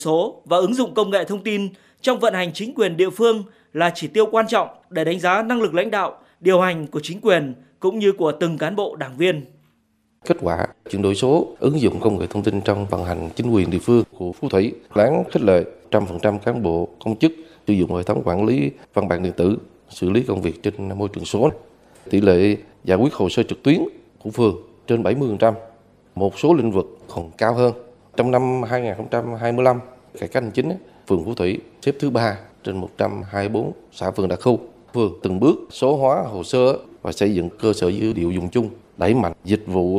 số và ứng dụng công nghệ thông tin trong vận hành chính quyền địa phương là chỉ tiêu quan trọng để đánh giá năng lực lãnh đạo, điều hành của chính quyền cũng như của từng cán bộ đảng viên. Kết quả chuyển đổi số, ứng dụng công nghệ thông tin trong vận hành chính quyền địa phương của Phú Thủy đáng khích lệ 100% cán bộ công chức sử dụng hệ thống quản lý văn bản điện tử, xử lý công việc trên môi trường số. Tỷ lệ giải quyết hồ sơ trực tuyến của phường trên 70%, một số lĩnh vực còn cao hơn. Trong năm 2025, cải cách hành chính, phường Phú Thủy xếp thứ 3 trên 124 xã phường đặc khu. Phường từng bước số hóa hồ sơ và xây dựng cơ sở dữ liệu dùng chung, đẩy mạnh dịch vụ